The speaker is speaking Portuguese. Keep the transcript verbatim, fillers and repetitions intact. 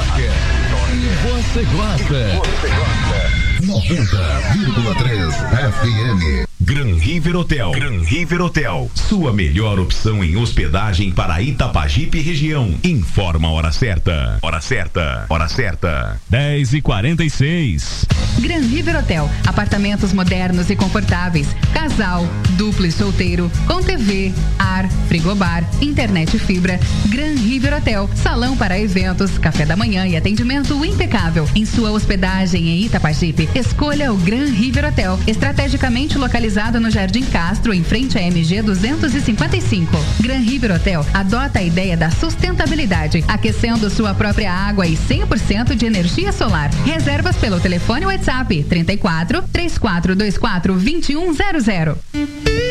Você gosta. noventa vírgula três F M. Gran River Hotel. Gran River Hotel. Sua melhor opção em hospedagem para Itapajipe região. Informa a hora certa. Hora certa. Hora certa. dez e quarenta e seis. Gran River Hotel. Apartamentos modernos e confortáveis. Casal, duplo e solteiro. Com T V, ar, frigobar, internet e fibra. Gran River Hotel. Salão para eventos, café da manhã e atendimento impecável. Em sua hospedagem em Itapajipe, escolha o Gran River Hotel. Estrategicamente localizado no Jardim Castro, em frente à M G duzentos e cinquenta e cinco. Gran River Hotel adota a ideia da sustentabilidade, aquecendo sua própria água e cem por cento de energia solar. Reservas pelo telefone WhatsApp trinta e quatro, três quatro dois quatro, dois um zero zero.